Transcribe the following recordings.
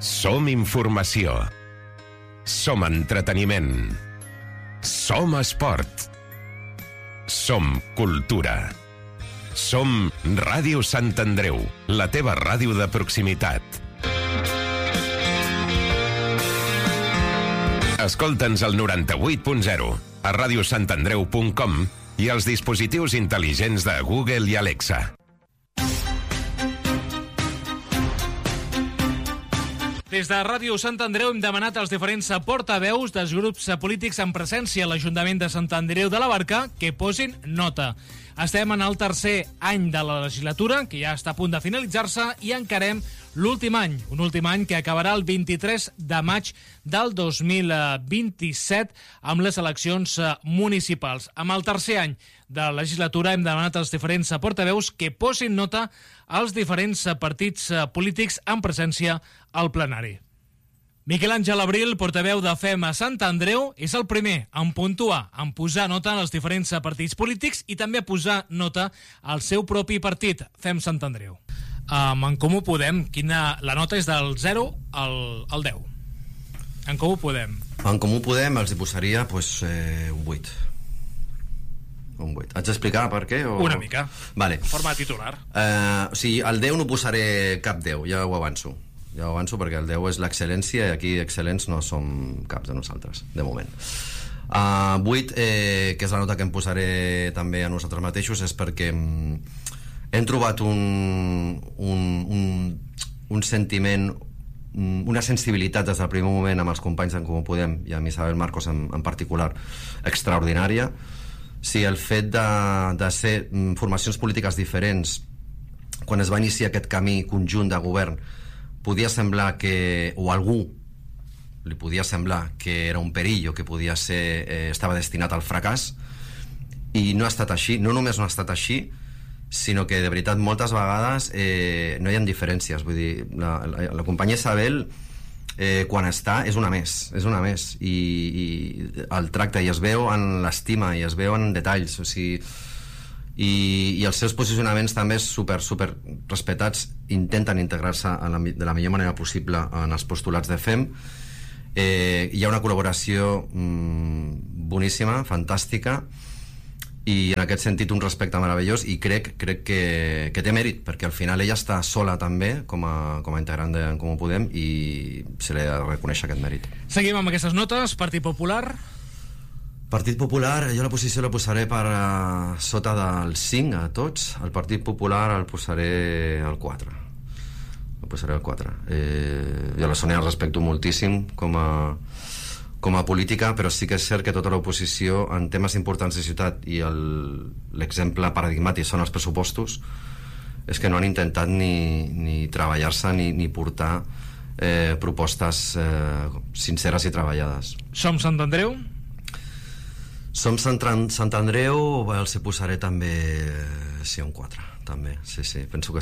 Som informació. Som entreteniment. Som esport. Som cultura. Som Ràdio Sant Andreu, la teva ràdio de proximitat. Escolta'ns al 98.0, a radiosantandreu.com i als dispositius intel·ligents de Google i Alexa. Des de Ràdio Sant Andreu hem demanat als diferents portaveus dels grups polítics en presència a l'Ajuntament de Sant Andreu de la Barca que posin nota. Estem en el tercer any de la legislatura, que ja està a punt de finalitzar-se, i encarem l'últim any, un últim any que acabarà el 23 de maig del 2027 amb les eleccions municipals. Amb el tercer any de la legislatura hem demanat als diferents portaveus que posin nota als diferents partits polítics en presència al plenari. Miquel Àngel Abril, portaveu de FEM a Sant Andreu, és el primer en puntuar, en posar nota als diferents partits polítics i també a posar nota al seu propi partit, FEM Sant Andreu. En Comú Podem, la nota és del 0 al 10. En Comú Podem. En Comú Podem els hi posaria un 8. Un 8. Haig d'explicar per què? Una mica. Vale. En forma titular. O sigui, al 10 no posaré cap 10, ja ho avanço. Ja ho avanço perquè el 10 és l'excel·lència i aquí excel·lents no som caps de nosaltres, de moment. 8, que és la nota que em posaré també a nosaltres mateixos, és perquè hem trobat un sentiment, una sensibilitat des del primer moment amb els companys d'en Comú Podem i amb Isabel Marcos en particular extraordinària. Sí, el fet de ser formacions polítiques diferents quan es va iniciar aquest camí conjunt de govern podia semblar que, o a algú li podia semblar que era un perill o que podia ser, estava destinat al fracàs, i no ha estat així. No només no ha estat així, sinó que de veritat moltes vegades no hi ha diferències. Vull dir, la companya Isabel quan està és una més i el tracte, i es veu en l'estima i es veu en detalls, o sigui, i els seus posicionaments també super respectats, intenten integrar-se de la millor manera possible en els postulats de FEM. Hi ha una col·laboració boníssima, fantàstica, i en aquest sentit un respecte meravellós, i crec que té mèrit, perquè al final ella està sola també com a integrant d'en Comú Podem i se li ha de reconèixer aquest mèrit. Seguim amb aquestes notes. Partit Popular. Partit Popular, jo la posició la posaré per sota del 5 a tots. El Partit Popular el posaré al 4. El posaré al 4. Jo la Sònia el respecto moltíssim com a política, però sí que és cert que tota l'oposició en temes importants de ciutat, i l'exemple paradigmàtic són els pressupostos, és que no han intentat ni treballar-se ni portar propostes sinceres i treballades. Som Sant Andreu? Som Sant Andreu, els posaré també un 4, també, sí. Penso que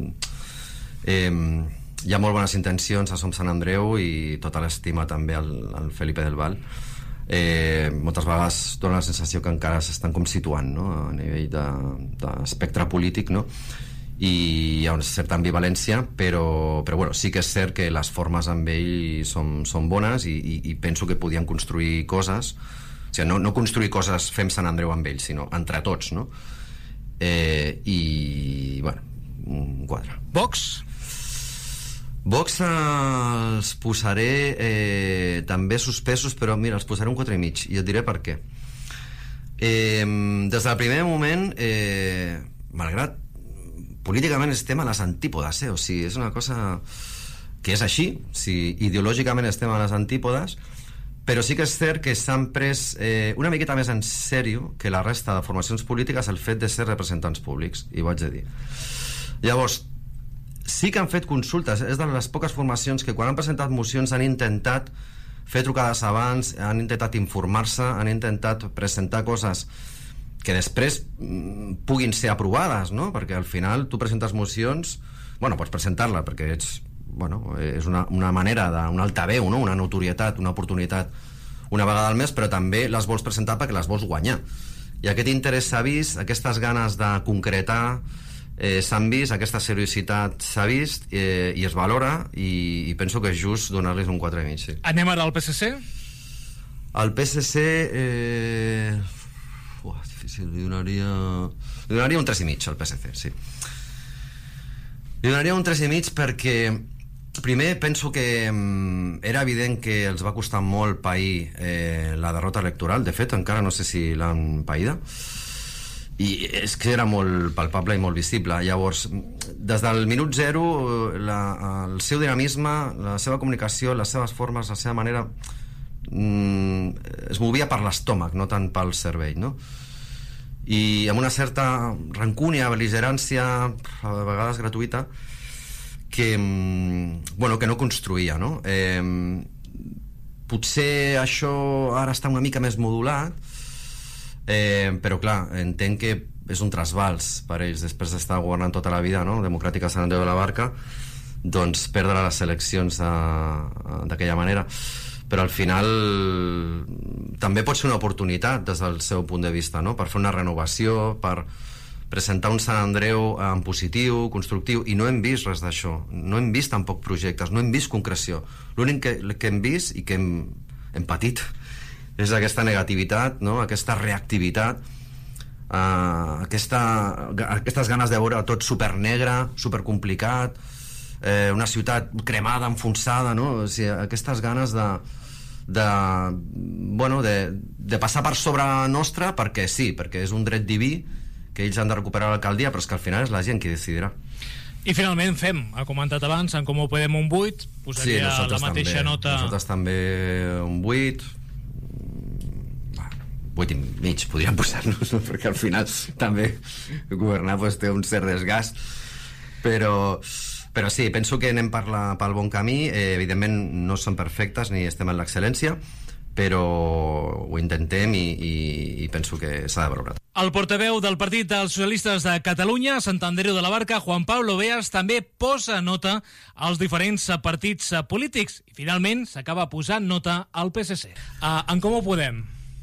hi ha molt bones intencions a Som Sant Andreu i tota l'estima també al Felipe del Val. Moltes vegades dona la sensació que encara s'estan com situant, no?, a nivell d'espectre polític, no?, i hi ha una certa ambivalència, però bueno, sí que és cert que les formes amb ell són bones i penso que podien construir coses. O sigui, no construir coses FEM Sant Andreu amb ells, sinó entre tots, no? I, bueno, un 4. Vox els posaré també suspesos, però mira, els posaré un 4,5, i et diré per què. Des del primer moment, malgrat políticament estem a les antípodes, o sigui, és una cosa que és així, ideològicament estem a les antípodes, però sí que és cert que s'han pres una miqueta més en sèrio que la resta de formacions polítiques el fet de ser representants públics, i ho haig de dir. Llavors, sí que han fet consultes, és de les poques formacions que quan han presentat mocions han intentat fer trucades abans, han intentat informar-se, han intentat presentar coses que després puguin ser aprovades, no? Perquè al final tu presentes mocions, bueno, pots presentar-la perquè ets, bueno, és una manera d'un altaveu, no? Una notorietat, una oportunitat una vegada al mes, però també les vols presentar perquè les vols guanyar. I aquest interès s'ha vist, aquestes ganes de concretar, s'han vist, aquesta seriositat s'ha vist i es valora, i penso que és just donar-los un 4,5, sí. Anem ara al PSC? El PSC difícil, li donaria un 3,5 al PSC, sí. Li donaria un 3,5 perquè primer penso que era evident que els va costar molt pair la derrota electoral. De fet, encara no sé si l'han païda, i és que era molt palpable i molt visible. Llavors, des del minut zero, el seu dinamisme, la seva comunicació, les seves formes, la seva manera es movia per l'estómac, no tant pel cervell, no? I amb una certa rancúnia, bel·ligerància, a vegades gratuïta, que no construïa, no? Potser això ara està una mica més modulat, però clar, entenc que és un trasbals per ells, després d'estar governant tota la vida, no? Democràtica Sant Andreu de la Barca, doncs perdre les eleccions d'aquella manera. Però al final també pot ser una oportunitat des del seu punt de vista, no? Per fer una renovació, per presentar un Sant Andreu en positiu, constructiu, i no hem vist res d'això, no hem vist tampoc projectes, no hem vist concreció. L'únic que hem vist i que hem patit és aquesta negativitat, no? Aquesta reactivitat, aquestes ganes de veure tot supernegre, supercomplicat, una ciutat cremada, enfonsada, no? O sigui, aquestes ganes de passar per sobre nostra perquè sí, perquè és un dret diví que ells han de recuperar l'alcaldia, però és que al final és la gent qui decidirà. I finalment ha comentat abans, en Comú Podem un 8, posaria la mateixa nota... Nosaltres també un 8, 8,5 podríem posar-nos, perquè al final també governar té un cert desgast, però sí, penso que anem pel bon camí. Evidentment no som perfectes ni estem en l'excel·lència, però ho intentem i penso que s'ha de valorar. El portaveu del Partit dels Socialistes de Catalunya, Sant Andreu de la Barca, Juan Pablo Beas, també posa nota als diferents partits polítics i finalment s'acaba posant nota al PSC. En Comú Podem?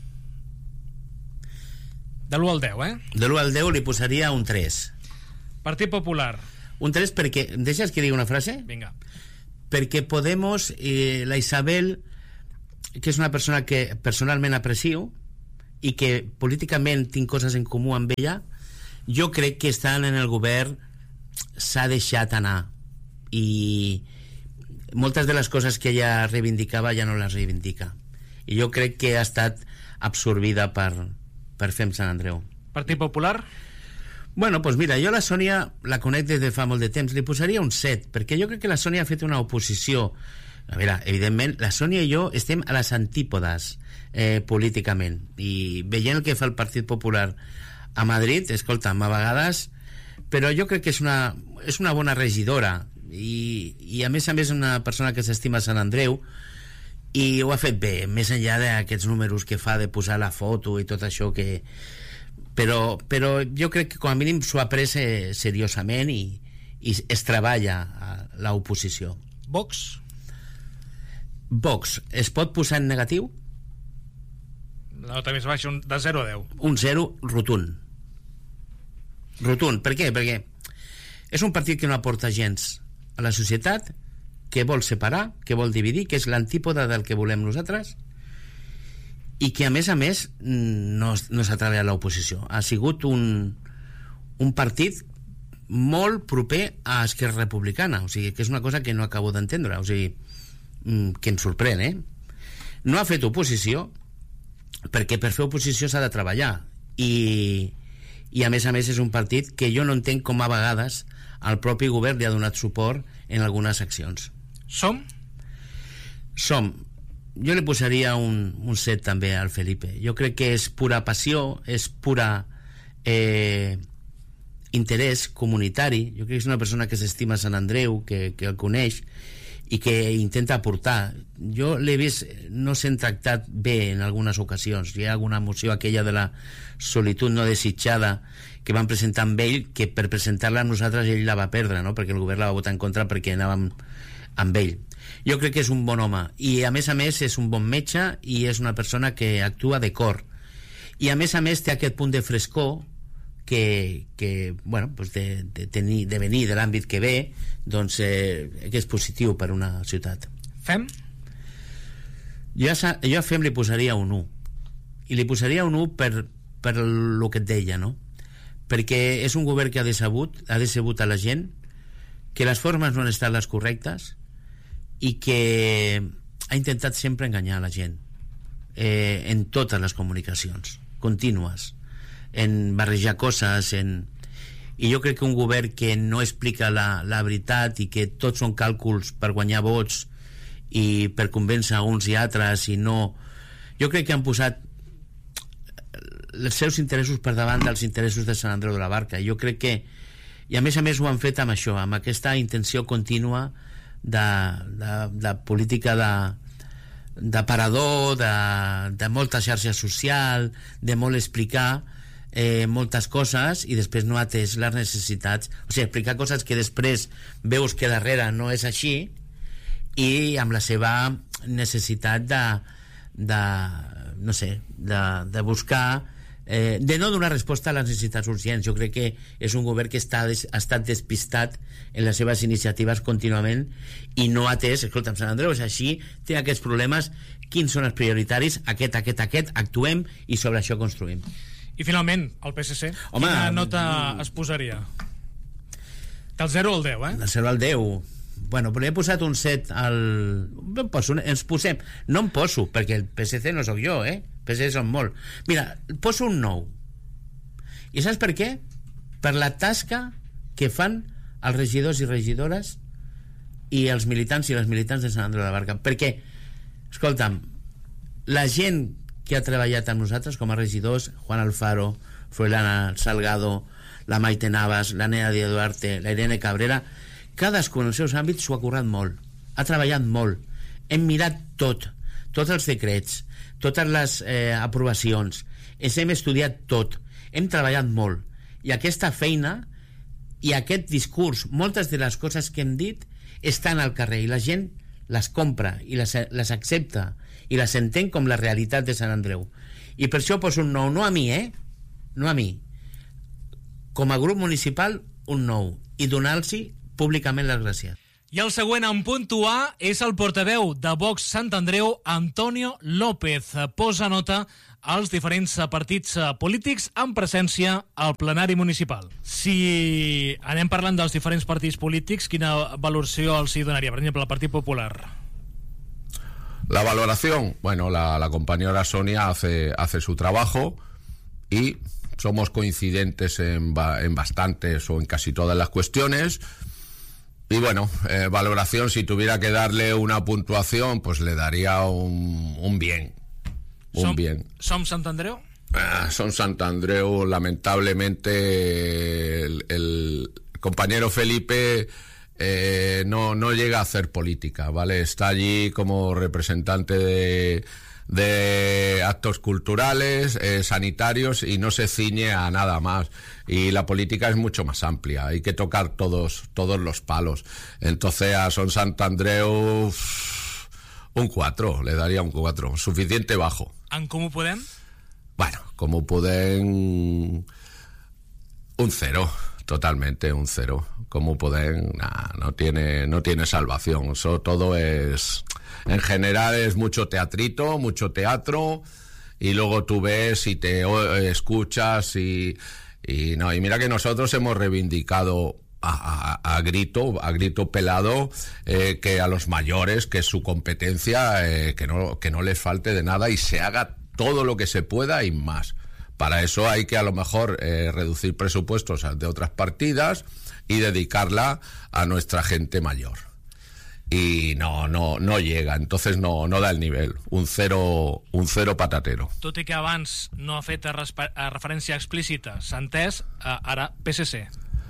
De l'1 al 10, De l'1 al 10 li posaria un 3. Partit Popular? Un 3 perquè... Deixes que digui una frase? Vinga. Perquè Podemos, la Isabel, que és una persona que personalment aprecio i que políticament tinc coses en comú amb ella, jo crec que estant en el govern s'ha deixat anar i moltes de les coses que ella reivindicava ja no les reivindica, i jo crec que ha estat absorbida per FEM Sant Andreu. Partit Popular? Bueno, doncs mira, jo la Sònia la conec des de fa molt de temps, li posaria un 7, perquè jo crec que la Sònia ha fet una oposició. A veure, evidentment, la Sònia i jo estem a les antípodes políticament, i veient el que fa el Partit Popular a Madrid, escolta'm, a vegades, però jo crec que és una bona regidora i a més una persona que s'estima Sant Andreu, i ho ha fet bé, més enllà d'aquests números que fa de posar la foto i tot això que... Però jo crec que com a mínim s'ho ha pres seriosament i es treballa a l'oposició. Vox? Vox, es pot posar en negatiu? La nota més baixa, de 0 a 10. Un 0 rotund. Rotund, per què? Perquè és un partit que no aporta gens a la societat, que vol separar, que vol dividir, que és l'antípoda del que volem nosaltres, i que a més no s'ha treballat a l'oposició. Ha sigut un partit molt proper a Esquerra Republicana, o sigui, que és una cosa que no acabo d'entendre, o sigui, que em sorprèn, No ha fet oposició, perquè per fer oposició s'ha de treballar, i a més és un partit que jo no entenc com a vegades el propi govern li ha donat suport en algunes accions. Som? Jo li posaria un 7 també al Felipe. Jo crec que és pura passió, és pura interès comunitari. Jo crec que és una persona que s'estima Sant Andreu, que el coneix i que intenta aportar. Jo l'he vist, no s'han tractat bé en algunes ocasions. Hi ha alguna moció, aquella de la solitud no desitjada, que van presentar amb ell, que per presentar-la amb nosaltres ell la va perdre, no? Perquè el govern la va votar en contra perquè anàvem amb ell. Jo crec que és un bon home, i a més és un bon metge i és una persona que actua de cor, i a més té aquest punt de frescor que bueno, pues de venir de l'àmbit que ve, doncs que és positiu per una ciutat. Fem? Jo a Fem li posaria un 1, i li posaria un 1 per el que et deia, no? Perquè és un govern que ha decebut a la gent, que les formes no han estat les correctes i que ha intentat sempre enganyar a la gent en totes les comunicacions contínues, en barrejar coses, i jo crec que un govern que no explica la veritat i que tots són càlculs per guanyar vots i per convèncer uns i altres, i no, jo crec que han posat els seus interessos per davant dels interessos de Sant Andreu de la Barca. Jo crec que, i a més ho han fet amb això, amb aquesta intenció contínua de política de parador, de molta xarxa social, de molt explicar moltes coses i després no atès les necessitats, o sigui, explicar coses que després veus que darrere no és així, i amb la seva necessitat no sé, de buscar, de no donar resposta a les necessitats urgents. Jo crec que és un govern que ha estat despistat en les seves iniciatives contínuament i no ha atès, escolta'm, Sant Andreu és així, té aquests problemes, quins són els prioritaris, aquest, actuem i sobre això construïm. I finalment, el PSC, quina nota es posaria? Del 0 al 10, Del 0 al 10... Bueno, però he posat un 7 no em poso, perquè el PSC no sóc jo, PSC són molt. Mira, poso un 9. I saps per què? Per la tasca que fan els regidors i regidores i els militants i les militants de Sant Andreu de la Barca. Perquè, escolta'm, la gent que ha treballat amb nosaltres com a regidors, Juan Alfaro, Froilana Salgado, la Maite Navas, la Nea de Duarte, la Irene Cabrera, cadascú en els seus àmbits s'ho ha currat molt, ha treballat molt, hem mirat tots els decrets, totes les aprovacions, ens hem estudiat tot, hem treballat molt, i aquesta feina i aquest discurs, moltes de les coses que hem dit estan al carrer i la gent les compra i les accepta i les entén com la realitat de Sant Andreu, i per això poso un 9, no a mi, no a mi, com a grup municipal un 9, i donar-los públicament les gràcies. I el següent en puntuar és el portaveu de Vox Sant Andreu, Antonio López. Posa nota als diferents partits polítics en presència al plenari municipal. Si anem parlant dels diferents partits polítics, quina valoració els hi donaria? Per exemple, el Partit Popular. La valoración, bueno, la compañera Sonia hace su trabajo y somos coincidentes en bastantes o en casi todas las cuestiones. Y bueno, valoración, si tuviera que darle una puntuación, pues le daría un bien. Bien. ¿Som Sant Andreu? Son Sant Andreu, lamentablemente el compañero Felipe no llega a hacer política, ¿vale? Está allí como representante de actos culturales, sanitarios, y no se ciñe a nada más. Y la política es mucho más amplia, hay que tocar todos los palos. Entonces a Son Sant Andreu un 4, le daría un 4, suficiente bajo. En Comú Podem? Bueno, Comú Podem un 0, totalmente un 0. Comú Podem no tiene salvación. Eso todo es, en general es mucho teatrito, mucho teatro, y luego tú ves y te escuchas y mira que nosotros hemos reivindicado a grito pelado que a los mayores, que su competencia, que no les falte de nada y se haga todo lo que se pueda y más. Para eso hay que a lo mejor reducir presupuestos de otras partidas y dedicarla a nuestra gente mayor. Y no llega, entonces no da el nivel, un 0 patatero. Tot i que abans no ha fet referència explícita, s'ha entès, ara PSC.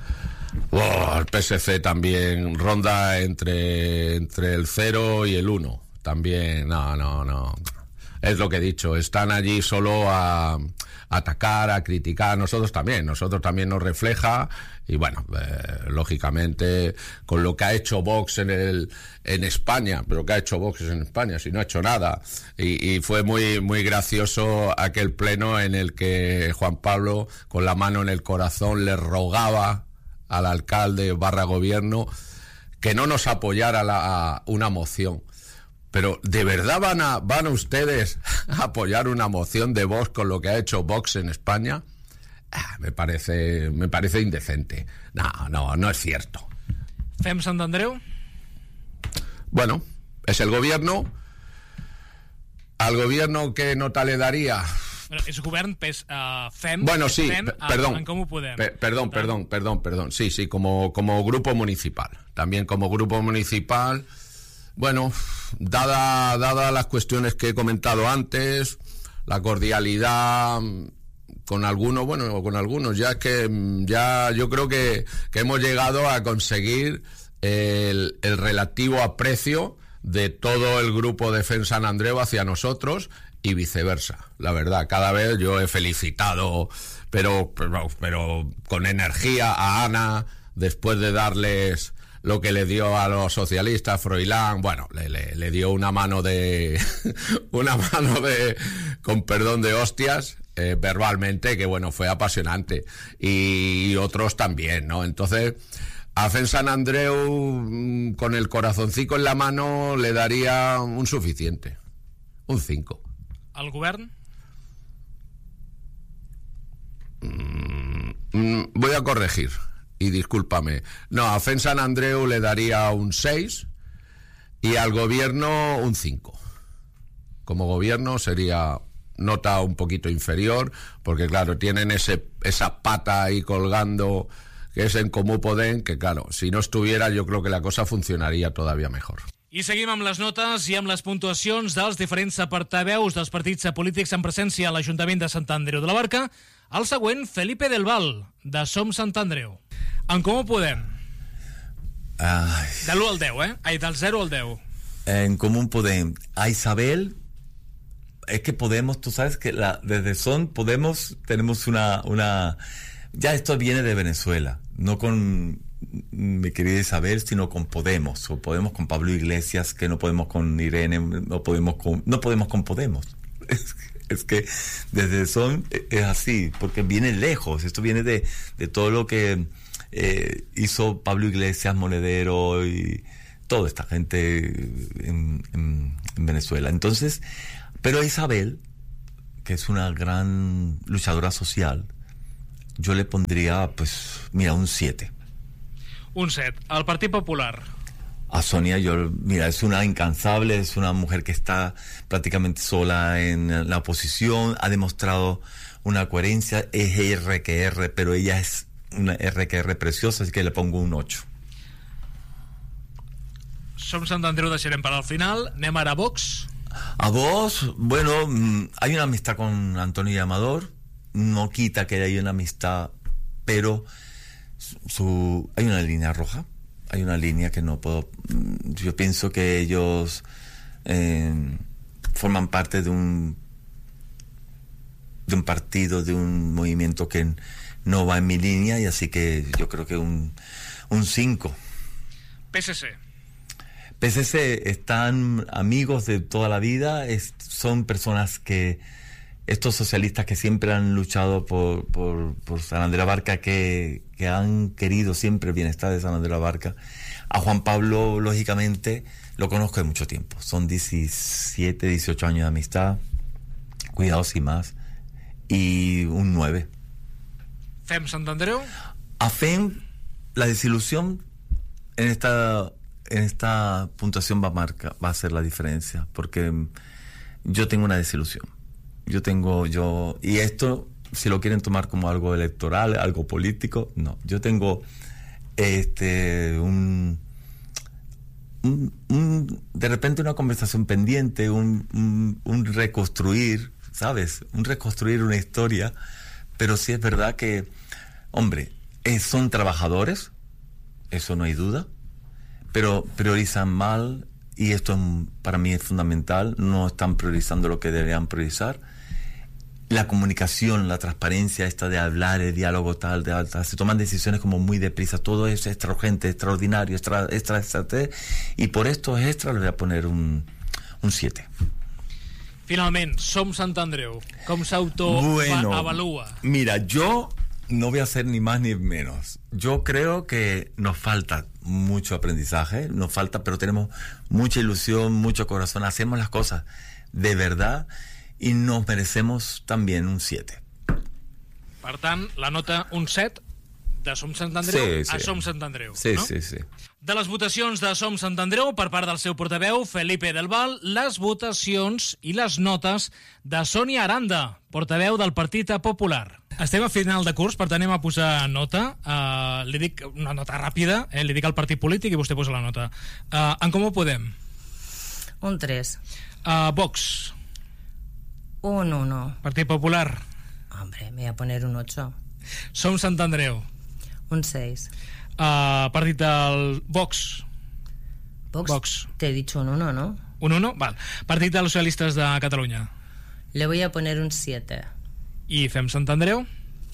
El PSC también ronda entre el 0 y el 1. También, no. es lo que he dicho, están allí solo a atacar, a criticar. Nosotros también nos refleja, y bueno, lógicamente con lo que ha hecho Vox en España, pero ¿qué ha hecho Vox en España? Si no ha hecho nada. Y fue muy, muy gracioso aquel pleno en el que Juan Pablo, con la mano en el corazón, le rogaba al alcalde / gobierno que no nos apoyara una moción. Pero ¿de verdad van ustedes a apoyar una moción de Vox con lo que ha hecho Vox en España? Me parece indecente. No es cierto. Fem Sant Andreu? Bueno, es el gobierno. ¿Al gobierno qué nota le daría? Bueno, és govern, FEM. Bueno, sí, perdón. En Comú Podem. Perdón. Sí, como grupo municipal. También como grupo municipal. Bueno, dada las cuestiones que he comentado antes, la cordialidad con algunos, ya que yo creo que hemos llegado a conseguir el relativo aprecio de todo el grupo de FEM Sant Andreu hacia nosotros y viceversa. La verdad, cada vez yo he felicitado, pero con energía a Ana, después de darles lo que le dio a los socialistas, Froilán, bueno, le dio una mano de con perdón de hostias, verbalmente, que bueno, fue apasionante, y otros también, ¿no? Entonces, a FEM Sant Andreu, con el corazoncito en la mano, le daría un suficiente, un 5. ¿Al govern? Voy a corregir, y discúlpame. No, a FEM Sant Andreu le daría un 6 y al gobierno un 5. Como gobierno sería nota un poquito inferior, porque claro, tienen esa pata ahí colgando, que es en Comú Podem, que claro, si no estuviera, yo creo que la cosa funcionaria todavía mejor. I seguim amb les notes i amb les puntuacions dels diferents portaveus dels partits polítics en presència a l'Ajuntament de Sant Andreu de la Barca. El següent, Felipe del Val, de Som Sant Andreu. En Comú Podem. De l'1 al 10, ¿eh? Ai, del 0 al 10. En Comú Podem. A Isabel, es que Podemos, tú sabes que desde Son Podemos tenemos una... Ya esto viene de Venezuela, no con mi querida Isabel, sino con Podemos, o Podemos con Pablo Iglesias, que no podemos con Irene, no podemos con Podemos. Es que desde Son es así, porque viene lejos, esto viene de todo lo que hizo Pablo Iglesias, Monedero y toda esta gente en Venezuela. Entonces, pero Isabel, que es una gran luchadora social, yo le pondría, pues, mira, un 7. Un 7. Al Partit Popular. A Sonia, mira, es una incansable, es una mujer que está prácticamente sola en la oposición, ha demostrado una coherencia, es R, pero ella es una R preciosa, así que le pongo un 8. Som Sant Andreu, deixarem para el final. Anem ara a Vox. A Vox, bueno, hay una amistad con Antonio Llamador, no quita que haya una amistad, pero hay una línea roja, hay una línea que no puedo... Yo pienso que ellos forman parte de un partido, de un movimiento que no va en mi línea, y así que yo creo que un 5. PSC están amigos de toda la vida, son personas que... Estos socialistas que siempre han luchado por San Andreu de la Barca, que han querido siempre el bienestar de San Andreu de la Barca. A Juan Pablo, lógicamente, lo conozco de mucho tiempo. Son 17, 18 años de amistad. Cuidado, sin más. Y un 9. FEM Sant Andreu. A FEM, la desilusión en esta puntuación va a hacer la diferencia. Porque yo tengo una desilusión. Y esto, si lo quieren tomar como algo electoral, algo político, no. Yo tengo de repente una conversación pendiente, un reconstruir, ¿sabes? Un reconstruir una historia, pero sí es verdad que, hombre, son trabajadores, eso no hay duda, pero priorizan mal y esto para mí es fundamental, no están priorizando lo que deberían priorizar. La comunicación, la transparencia esta de hablar, el diálogo tal, se toman decisiones como muy deprisa, todo es extra urgente, extraordinario, extra, y por estos extras le voy a poner un 7. Finalment, Som Sant Andreu, com s'autoavalua? Mira, yo no voy a hacer ni más ni menos. Yo creo que nos falta mucho aprendizaje, pero tenemos mucha ilusión, mucho corazón, hacemos las cosas de verdad y nos merecemos también un 7. Per tant, la nota un 7 de Som Sant Andreu a Som Sant Andreu. Sí, no? sí. De les votacions de Som Sant Andreu per part del seu portaveu, Felipe del Val, les votacions i les notes de Sònia Aranda, portaveu del Partit Popular. Estem a final de curs, per tant anem a posar nota. Li dic una nota ràpida, li dic al partit polític i vostè posa la nota. En Comú Podem? Un 3. Vox? Un 1. Partit Popular? Hombre, me voy a poner un 8. Som Sant Andreu? Un 6. Partit del Vox? Vox. Te he dicho un 1, ¿no? Un 1? Val. Partit dels Socialistes de Catalunya? Le voy a poner un 7. ¿Y Fem Sant Andreu?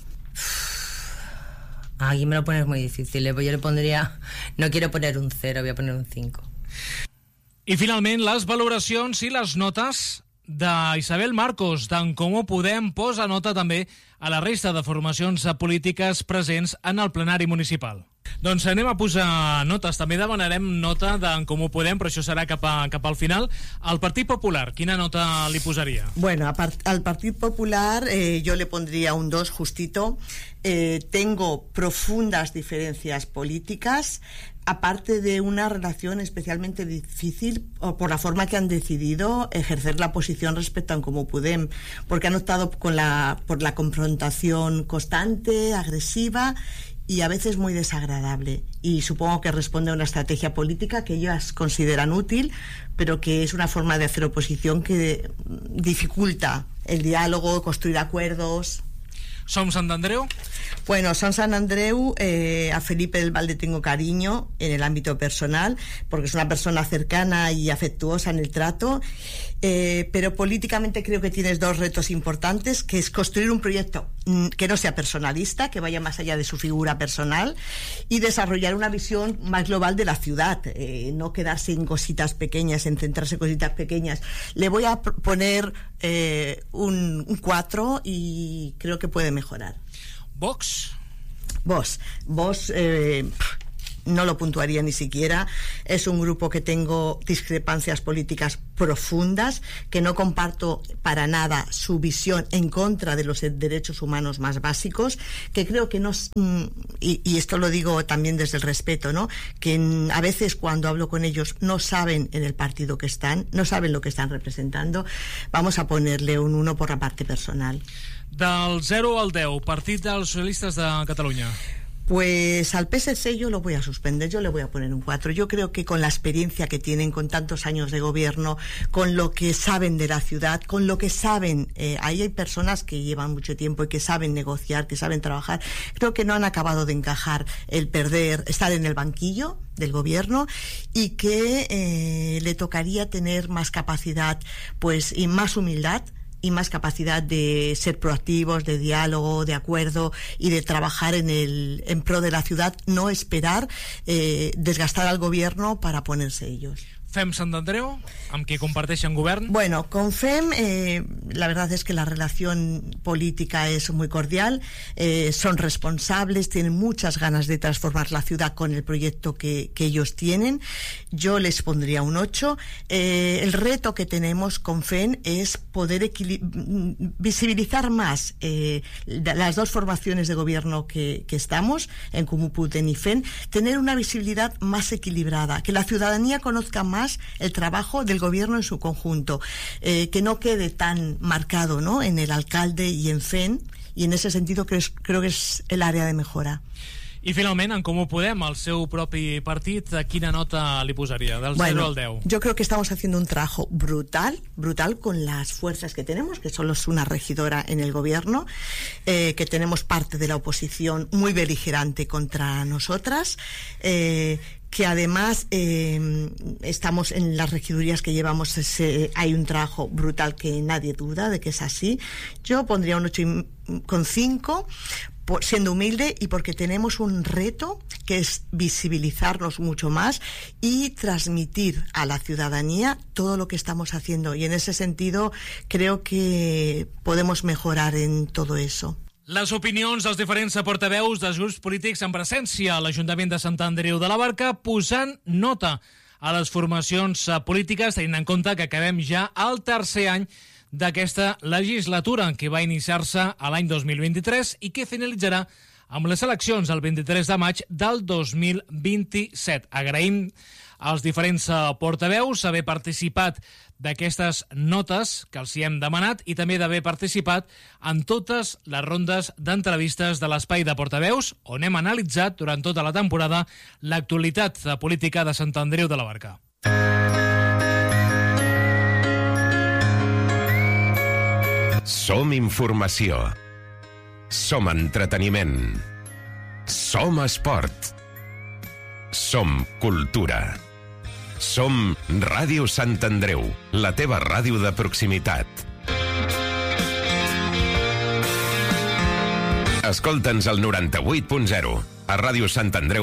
Aquí me lo pones muy difícil. Yo le pondría... No quiero poner un 0, voy a poner un 5. I finalment, les valoracions i les notes d'Isabel Marcos, d'en Comú Podem, posa nota també a la resta de formacions polítiques presents en el plenari municipal. Doncs anem a posar notes. També demanarem nota d'en Comú Podem, però això serà cap al final. Al Partit Popular, quina nota li posaria? Bueno, al Partit Popular yo le pondría un 2 justito. Tengo profundas diferencias políticas, aparte de una relación especialmente difícil por la forma que han decidido ejercer la posición respecto a Comú Podem, porque han optado por la confrontación constante, agresiva y a veces muy desagradable, y supongo que responde a una estrategia política que ellos consideran útil, pero que es una forma de hacer oposición que dificulta el diálogo, construir acuerdos. Som Sant Andreu? Bueno, Som Sant Andreu, a Felipe del Val le tengo cariño en el ámbito personal, porque es una persona cercana y afectuosa en el trato, pero políticamente creo que tienes 2 retos importantes, que es construir un proyecto que no sea personalista, que vaya más allá de su figura personal, y desarrollar una visión más global de la ciudad, no quedarse en cositas pequeñas, en centrarse en cositas pequeñas. Le voy a poner un 4 y creo que puede mejorar. Vox? Vox no lo puntuaría ni siquiera. Es un grupo que tengo discrepancias políticas profundas, que no comparto para nada su visión en contra de los derechos humanos más básicos, que creo que no, y esto lo digo también desde el respeto, ¿no? Que a veces cuando hablo con ellos no saben en el partido que están, no saben lo que están representando. Vamos a ponerle un 1 por la parte personal. Del 0 al 10, Partit dels Socialistes de Catalunya. Pues al PSC yo lo voy a suspender, yo le voy a poner un 4. Yo creo que con la experiencia que tienen, con tantos años de gobierno, con lo que saben de la ciudad, con lo que saben, ahí hay personas que llevan mucho tiempo y que saben negociar, que saben trabajar. Creo que no han acabado de encajar el estar en el banquillo del gobierno, y que le tocaría tener más capacidad, pues, y más humildad, y más capacidad de ser proactivos, de diálogo, de acuerdo, y de trabajar en pro de la ciudad, no esperar desgastar al gobierno para ponerse ellos. Fem Sant Andreu, amb qui comparteixen govern? Bueno, con Fem la verdad es que la relación política es muy cordial, son responsables, tienen muchas ganas de transformar la ciudad con el proyecto que ellos tienen. Yo les pondría un 8. El reto que tenemos con Fem es poder visibilizar más las 2 formaciones de gobierno que estamos, en Comú Podem y Fem, tener una visibilidad más equilibrada, que la ciudadanía conozca más el trabajo del gobierno en su conjunto, que no quede tan marcado, ¿no?, en el alcalde y en Fem, y en ese sentido creo que es el área de mejora. I finalment, en Comú Podem, el seu propi partit, quina nota li posaria, del 0 al 10? Yo creo que estamos haciendo un trabajo brutal con las fuerzas que tenemos, que solo es una regidora en el gobierno, que tenemos parte de la oposición muy beligerante contra nosotras, que además estamos en las regidurías que llevamos, hay un trabajo brutal que nadie duda de que es así. Yo pondría un 8,5, siendo humilde y porque tenemos un reto que es visibilizarnos mucho más y transmitir a la ciudadanía todo lo que estamos haciendo, y en ese sentido creo que podemos mejorar en todo eso. Les opinions dels diferents portaveus dels grups polítics en presència a l'Ajuntament de Sant Andreu de la Barca, posant nota a les formacions polítiques, tenint en compte que acabem ja el tercer any d'aquesta legislatura, que va iniciar-se a l'any 2023 i que finalitzarà amb les eleccions el 23 de maig del 2027. Agraïm als diferents portaveus haver participat d'aquestes notes que els hi hem demanat i també d'haver participat en totes les rondes d'entrevistes de l'Espai de Portaveus, on hem analitzat durant tota la temporada l'actualitat política de Sant Andreu de la Barca. Som informació. Som entreteniment. Som esport. Som cultura. Som Ràdio Sant Andreu, la teva ràdio de proximitat. Escolta'ns al 98.0 a radiosantandreu.com.